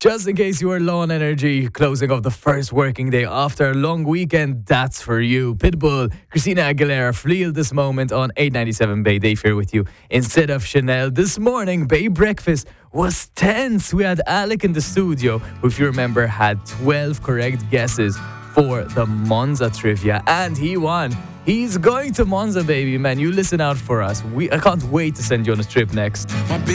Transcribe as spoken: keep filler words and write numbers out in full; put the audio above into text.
Just in case you were low on energy, closing of the first working day after a long weekend, that's for you. Pitbull, Christina Aguilera, Fleel this moment on eight ninety-seven Bay. Dave here with you instead of Chanel. This morning, Bay Breakfast was tense. We had Alec in the studio, who, if you remember, had twelve correct guesses for the Monza trivia, and he won. He's going to Monza, baby, man. You listen out for us. We I can't wait to send you on a trip next.